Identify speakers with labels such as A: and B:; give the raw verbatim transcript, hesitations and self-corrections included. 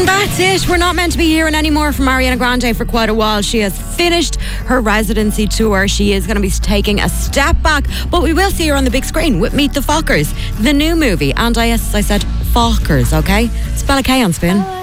A: And that's it. We're not meant to be hearing any more from Ariana Grande for quite a while. She has finished her residency tour. She is going to be taking a step back, but we will see her on the big screen with Meet the Fockers, the new movie. And I, yes, I said Fockers, okay? Spell a K on Spin.